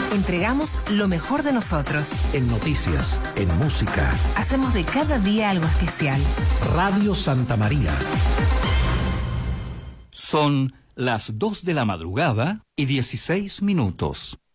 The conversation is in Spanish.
Entregamos lo mejor de nosotros. En noticias, en música. Hacemos de cada día algo especial. Radio Santa María. Son las 2 de la madrugada y 16 minutos.